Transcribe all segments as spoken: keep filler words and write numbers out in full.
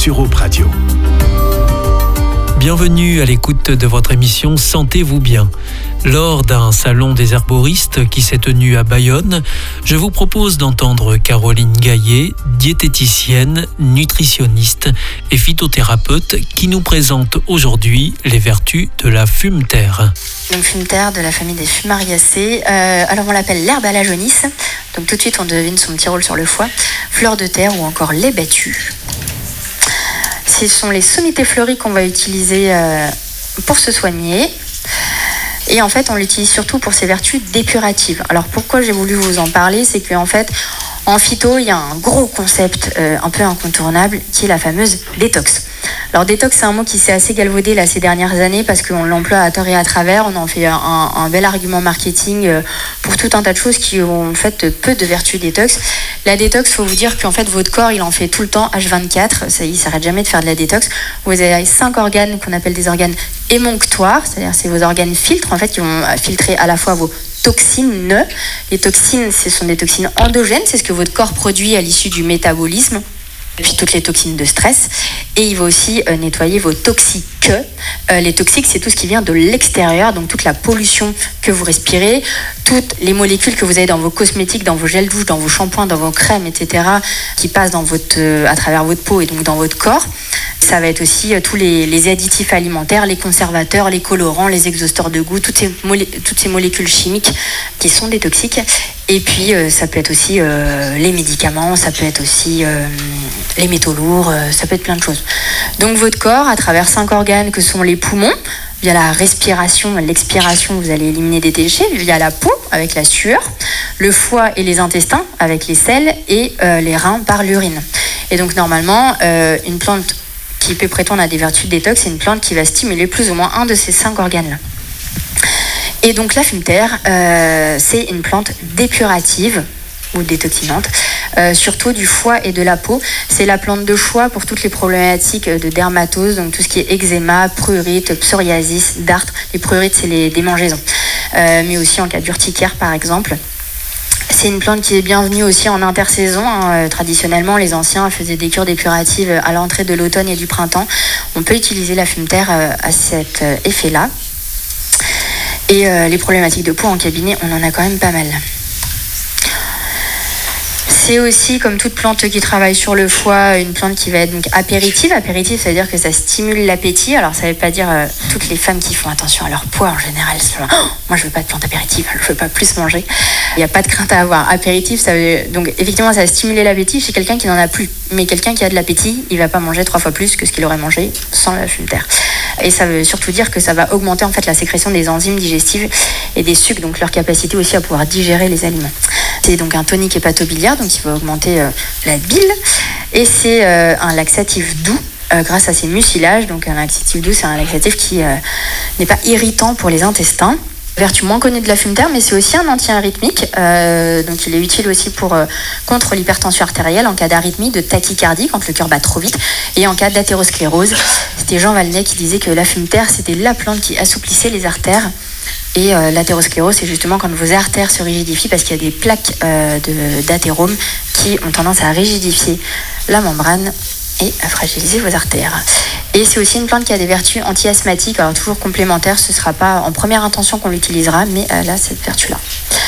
sur Aube Radio. Bienvenue à l'écoute de votre émission Sentez-vous bien. Lors d'un salon des herboristes qui s'est tenu à Bayonne, je vous propose d'entendre Caroline Gaillet, diététicienne, nutritionniste et phytothérapeute, qui nous présente aujourd'hui les vertus de la fumeterre. Donc fumeterre de la famille des fumariacées. Euh, alors on l'appelle l'herbe à la jaunisse. Donc tout de suite on devine son petit rôle sur le foie. Fleur de terre ou encore lait battu. Ce sont les sommités fleuries qu'on va utiliser euh, pour se soigner. Et en fait, on l'utilise surtout pour ses vertus dépuratives. Alors pourquoi j'ai voulu vous en parler, c'est qu'en fait, en phyto, il y a un gros concept euh, un peu incontournable qui est la fameuse détox. Alors détox, c'est un mot qui s'est assez galvaudé là, ces dernières années parce qu'on l'emploie à tort et à travers. On en fait un, un bel argument marketing euh, pour tout un tas de choses qui ont en fait peu de vertus détox. La détox, il faut vous dire qu'en fait votre corps il en fait tout le temps H vingt-quatre, ça, il ne s'arrête jamais de faire de la détox. Vous avez cinq organes qu'on appelle des organes émonctoires, c'est-à-dire c'est vos organes filtres en fait qui vont filtrer à la fois vos toxines. Les toxines, ce sont des toxines endogènes, c'est ce que votre corps produit à l'issue du métabolisme, puis toutes les toxines de stress. Et il va aussi euh, nettoyer vos toxiques. Euh, les toxiques, c'est tout ce qui vient de l'extérieur, donc toute la pollution que vous respirez, toutes les molécules que vous avez dans vos cosmétiques, dans vos gels douche, dans vos shampoings, dans vos crèmes, et cetera, qui passent dans votre, euh, à travers votre peau et donc dans votre corps. Ça va être aussi euh, tous les, les additifs alimentaires, les conservateurs, les colorants, les exhausteurs de goût, toutes ces, molé- toutes ces molécules chimiques qui sont des toxiques. Et puis, euh, ça peut être aussi euh, les médicaments, ça peut être aussi euh, les métaux lourds, euh, ça peut être plein de choses. Donc, votre corps, à travers cinq organes que sont les poumons, via la respiration, l'expiration, vous allez éliminer des déchets, via la peau, avec la sueur, le foie et les intestins, avec les selles, et euh, les reins par l'urine. Et donc, normalement, euh, une plante qui peut prétendre à des vertus détox, c'est une plante qui va stimuler plus ou moins un de ces cinq organes-là. Et donc la fumeterre, euh, c'est une plante dépurative ou détoxinante, euh, surtout du foie et de la peau. C'est la plante de choix pour toutes les problématiques de dermatose, donc tout ce qui est eczéma, prurite, psoriasis, dartre. Les prurites, c'est les démangeaisons, euh, mais aussi en cas d'urticaire par exemple. C'est une plante qui est bienvenue aussi en intersaison. Hein. Traditionnellement, les anciens faisaient des cures dépuratives à l'entrée de l'automne et du printemps. On peut utiliser la fumeterre euh, à cet euh, effet-là. Et euh, les problématiques de peau en cabinet, on en a quand même pas mal. C'est aussi, comme toute plante qui travaille sur le foie, une plante qui va être donc apéritive. Apéritive, ça veut dire que ça stimule l'appétit. Alors, ça ne veut pas dire euh, toutes les femmes qui font attention à leur poids en général. Genre, oh, moi, je ne veux pas de plante apéritive, je ne veux pas plus manger. Il n'y a pas de crainte à avoir. Apéritif, ça veut... donc effectivement, ça va stimuler l'appétit chez quelqu'un qui n'en a plus. Mais quelqu'un qui a de l'appétit, il ne va pas manger trois fois plus que ce qu'il aurait mangé sans la fumeterre. Et ça veut surtout dire que ça va augmenter en fait la sécrétion des enzymes digestives et des sucs, donc leur capacité aussi à pouvoir digérer les aliments. C'est donc un tonique hépatobiliaire, donc il va augmenter euh, la bile. Et c'est euh, un laxatif doux euh, grâce à ses mucilages. Donc un laxatif doux, c'est un laxatif qui euh, n'est pas irritant pour les intestins. Vertu moins connue de la fumeterre, mais c'est aussi un anti-arythmique. Euh, donc il est utile aussi pour euh, contre l'hypertension artérielle en cas d'arythmie, de tachycardie quand le cœur bat trop vite, et en cas d'athérosclérose. C'était Jean Valnet qui disait que la fumeterre c'était la plante qui assouplissait les artères. Et euh, l'athérosclérose, c'est justement quand vos artères se rigidifient parce qu'il y a des plaques euh, de, d'athérome qui ont tendance à rigidifier la membrane et à fragiliser vos artères. Et c'est aussi une plante qui a des vertus anti-asthmatiques, alors toujours complémentaires, ce ne sera pas en première intention qu'on l'utilisera, mais elle a cette vertu-là.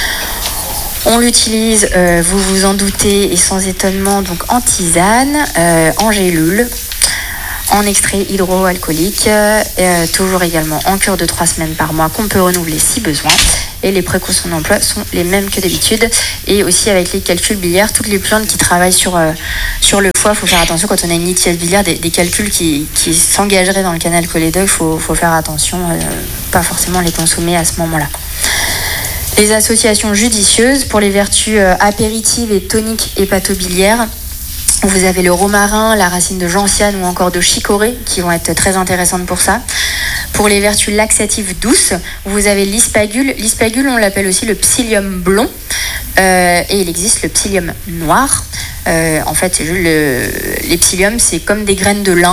On l'utilise, euh, vous vous en doutez, et sans étonnement, donc en tisane, euh, en gélule, en extrait hydroalcoolique, euh, toujours également en cure de trois semaines par mois qu'on peut renouveler si besoin. Et les précautions d'emploi sont les mêmes que d'habitude. Et aussi avec les calculs biliaires, toutes les plantes qui travaillent sur, euh, sur le foie, il faut faire attention quand on a une lithiase biliaire, des, des calculs qui, qui s'engageraient dans le canal cholédoque, il faut, faut faire attention, euh, pas forcément les consommer à ce moment-là. Les associations judicieuses pour les vertus euh, apéritives et toniques hépatobiliaires. Vous avez le romarin, la racine de gentiane ou encore de chicorée qui vont être très intéressantes pour ça. Pour les vertus laxatives douces, vous avez l'ispagule. L'ispagule, on l'appelle aussi le psyllium blond. Euh, et il existe le psyllium noir. Euh, en fait, le, les psylliums, c'est comme des graines de lin.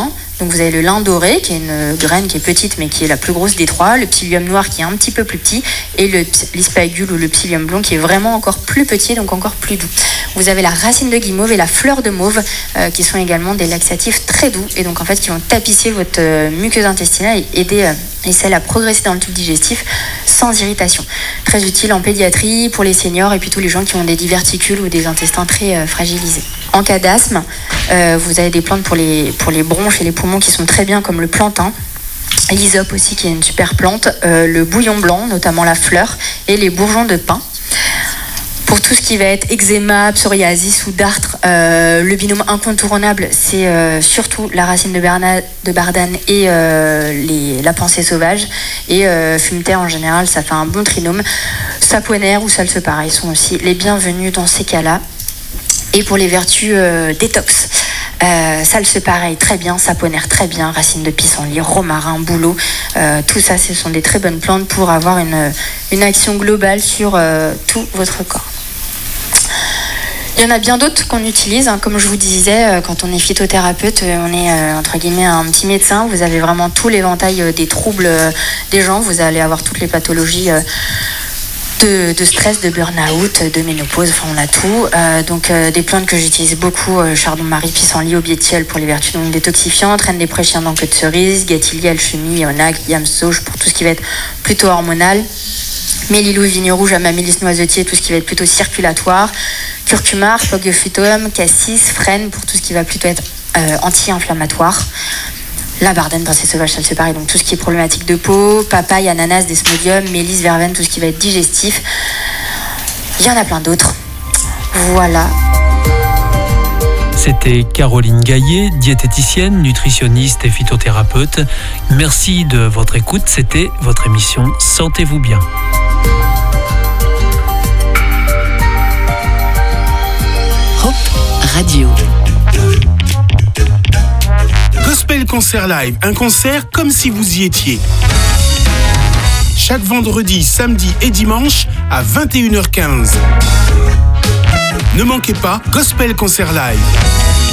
Donc vous avez le lin doré, qui est une graine qui est petite mais qui est la plus grosse des trois, le psyllium noir qui est un petit peu plus petit, et le l'ispagule ou le psyllium blond qui est vraiment encore plus petit, donc encore plus doux. Vous avez la racine de guimauve et la fleur de mauve, euh, qui sont également des laxatifs très doux, et donc en fait qui vont tapisser votre euh, muqueuse intestinale et aider euh, les selles à progresser dans le tube digestif sans irritation. Très utile en pédiatrie, pour les seniors et puis tous les gens qui ont des diverticules ou des intestins très euh, fragilisés. En cas d'asthme, euh, vous avez des plantes pour les, pour les bronches et les poumons qui sont très bien, comme le plantain, l'hysope aussi qui est une super plante, euh, le bouillon blanc, notamment la fleur, et les bourgeons de pin. Pour tout ce qui va être eczéma, psoriasis ou dartre, euh, le binôme incontournable, c'est euh, surtout la racine de, berna, de bardane et euh, les, la pensée sauvage. Et euh, fumeterre en général, ça fait un bon trinôme. Saponaire ou salsepareil sont aussi les bienvenus dans ces cas-là. Et pour les vertus euh, détox, euh, salsepareil très bien, saponaire très bien, racine de pissenlit, romarin, bouleau, euh, tout ça, ce sont des très bonnes plantes pour avoir une, une action globale sur euh, tout votre corps. Il y en a bien d'autres qu'on utilise, hein. Comme je vous disais, euh, quand on est phytothérapeute, euh, on est euh, entre guillemets un petit médecin. Vous avez vraiment tout l'éventail euh, des troubles euh, des gens. Vous allez avoir toutes les pathologies euh, de, de stress, de burn-out, de ménopause, enfin on a tout. Euh, donc euh, des plantes que j'utilise beaucoup, euh, chardon-marie, pissenlit, aubier de ciel pour les vertus donc détoxifiantes, reine des prés, chien dent, queue de cerise, gâtillier, alchimie, onagre, yam sauge pour tout ce qui va être plutôt hormonal. Mélilou, vigne rouge, amaryllis, noisetier, tout ce qui va être plutôt circulatoire. Curcuma, Pogophytum, cassis, frêne pour tout ce qui va plutôt être euh, anti-inflammatoire. La bardane, pensée sauvage, salsepareil, donc tout ce qui est problématique de peau. Papaye, ananas, desmodium, mélisse, verveine, tout ce qui va être digestif. Il y en a plein d'autres. Voilà. C'était Caroline Gaillet, diététicienne, nutritionniste et phytothérapeute. Merci de votre écoute. C'était votre émission Sentez-vous bien. Hope Radio. Gospel Concert Live, un concert comme si vous y étiez. Chaque vendredi, samedi et dimanche à vingt et une heures quinze. Ne manquez pas Gospel Concert Live.